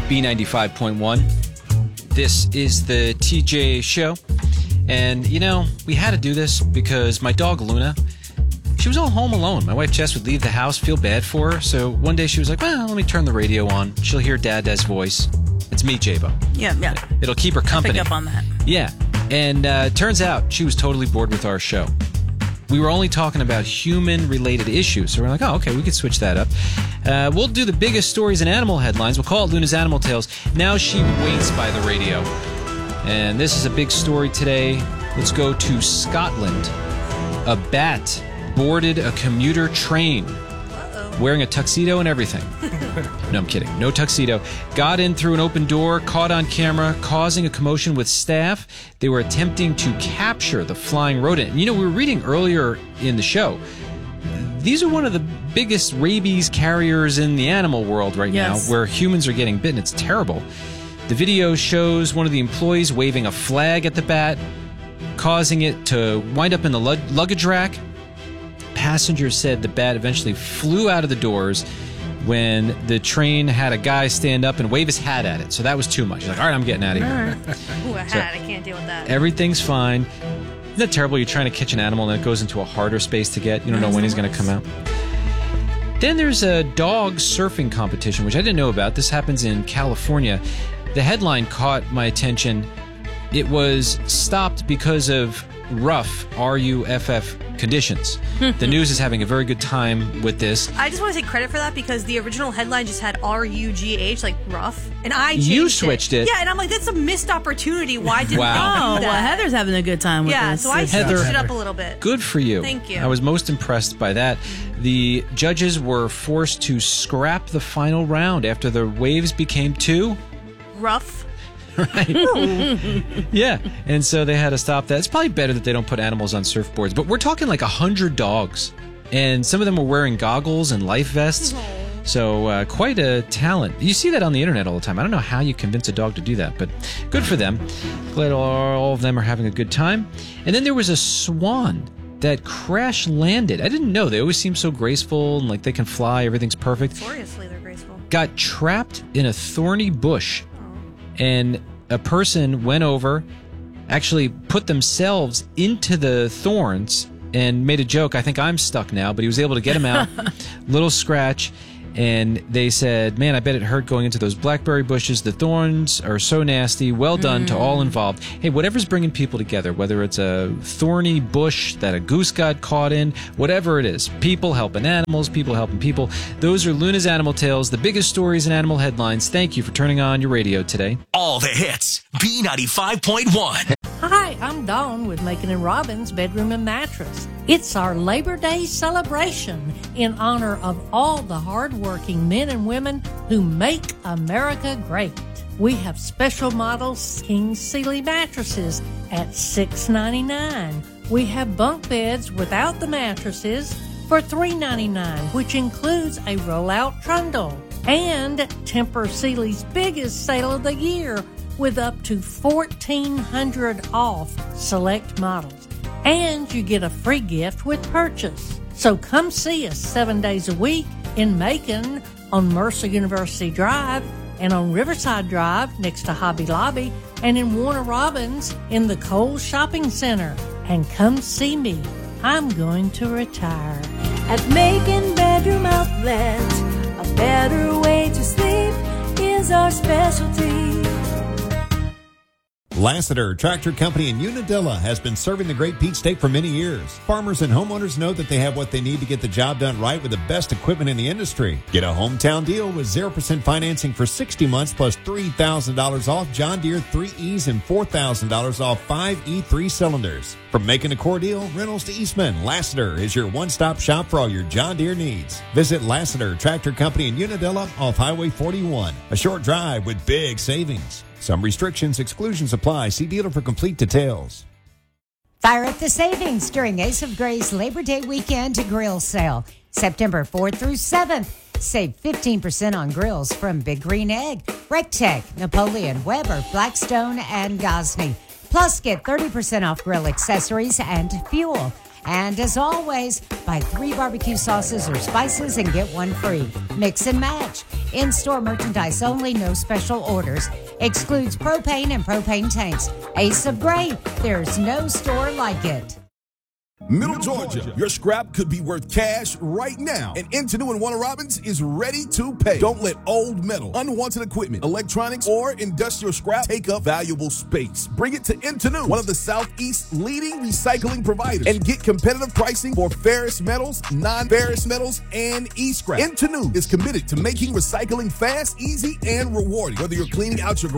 B95.1. This is the TJ Show. And, we had to do this because my dog, Luna, she was all home alone. My wife, Jess, would leave the house, feel bad for her. So one day she was like, well, let me turn the radio on. She'll hear Dad's voice. It's me, J-Bo. Yeah. It'll keep her company. Pick up on that. Yeah. And turns out she was totally bored with our show. We were only talking about human-related issues. So we're like, oh, okay, we could switch that up. We'll do the biggest stories in animal headlines. We'll call it Luna's Animal Tales. Now she waits by the radio. And this is a big story today. Let's go to Scotland. A bat boarded a commuter train. Wearing a tuxedo and everything. No, I'm kidding. No tuxedo. Got in through an open door, caught on camera, causing a commotion with staff. They were attempting to capture the flying rodent. And we were reading earlier in the show, these are one of the biggest rabies carriers in the animal world right now, where humans are getting bitten. It's terrible. The video shows one of the employees waving a flag at the bat, causing it to wind up in the luggage rack. Passengers said the bat eventually flew out of the doors when the train had a guy stand up and wave his hat at it. So that was too much. He's like, all right, I'm getting out of here. Ooh, a hat. I can't deal with that. Everything's fine. Isn't that terrible? You're trying to catch an animal and it goes into a harder space to get. You don't know when he's going to come out. Then there's a dog surfing competition, which I didn't know about. This happens in California. The headline caught my attention. It was stopped because of rough, R-U-F-F, conditions. The news is having a very good time with this. I just want to take credit for that because the original headline just had R-U-G-H, like rough, and I changed You switched it. Yeah, and I'm like, that's a missed opportunity. Why didn't I do that? Well, Heather's having a good time with this. So I switched it up a little bit. Good for you. Thank you. I was most impressed by that. The judges were forced to scrap the final round after the waves became too rough. Right. Yeah. And so they had to stop that. It's probably better that they don't put animals on surfboards. But we're talking like 100 dogs. And some of them were wearing goggles and life vests. So quite a talent. You see that on the internet all the time. I don't know how you convince a dog to do that, but good for them. Glad all of them are having a good time. And then there was a swan that crash landed. I didn't know. They always seem so graceful and like they can fly. Everything's perfect. Notoriously, they're graceful. Got trapped in a thorny bush. And a person went over, actually put themselves into the thorns and made a joke. I think I'm stuck now, but he was able to get him out. Little scratch. And they said, man, I bet it hurt going into those blackberry bushes. The thorns are so nasty. Well done to all involved. Hey, whatever's bringing people together, whether it's a thorny bush that a goose got caught in, whatever it is, people helping animals, people helping people. Those are Luna's Animal Tales, the biggest stories in animal headlines. Thank you for turning on your radio today. All the hits. B95.1. Hi, I'm Dawn with Macon and Robbins Bedroom and Mattress. It's our Labor Day celebration in honor of all the hardworking men and women who make America great. We have special models King Sealy mattresses at $6.99. We have bunk beds without the mattresses for $3.99, which includes a rollout trundle. And Tempur Sealy's biggest sale of the year with up to $1,400 off select models. And you get a free gift with purchase. So come see us 7 days a week in Macon on Mercer University Drive and on Riverside Drive next to Hobby Lobby and in Warner Robins in the Kohl's Shopping Center. And come see me. I'm going to retire. At Macon Bedroom Outlet, a better way to sleep is our specialty. Lassiter Tractor Company in Unadilla has been serving the Great Peach State for many years. Farmers and homeowners know that they have what they need to get the job done right with the best equipment in the industry. Get a hometown deal with 0% financing for 60 months plus $3,000 off John Deere 3Es and $4,000 off 5 E3 cylinders. From Macon to Cordele, Reynolds to Eastman, Lassiter is your one-stop shop for all your John Deere needs. Visit Lassiter Tractor Company in Unadilla off Highway 41. A short drive with big savings. Some restrictions, exclusions apply. See dealer for complete details. Fire up the savings during Ace of Gray's Labor Day weekend grill sale. September 4th through 7th. Save 15% on grills from Big Green Egg, Rectech, Napoleon, Weber, Blackstone, and Gosney. Plus, get 30% off grill accessories and fuel. And as always, buy 3 barbecue sauces or spices and get 1 free. Mix and match. In-store merchandise only, no special orders. Excludes propane and propane tanks. Ace of Gray, there's no store like it. Middle Georgia, your scrap could be worth cash right now. And Intenu and Warner Robins is ready to pay. Don't let old metal, unwanted equipment, electronics, or industrial scrap take up valuable space. Bring it to Intenu, one of the Southeast's leading recycling providers, and get competitive pricing for ferrous metals, non-ferrous metals, and e-scrap. Intenu is committed to making recycling fast, easy, and rewarding. Whether you're cleaning out your